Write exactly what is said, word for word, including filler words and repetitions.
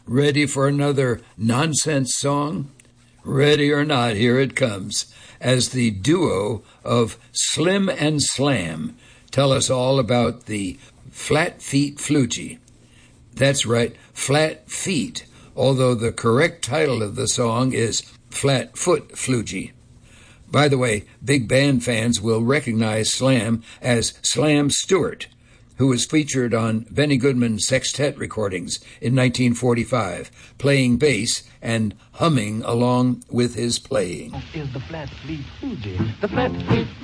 Ready for another nonsense song? Ready or not, here it comes, as the duo of Slim and Slam tell us all about the Flat Feet Floogie. That's right, Flat Feet, although the correct title of the song is Flat Foot Floogie. By the way, big band fans will recognize Slam as Slam Stewart, who was featured on Benny Goodman's sextet recordings in nineteen forty-five, playing bass and humming along with his playing. Is the Flat Feet Floogie. The Flat Feet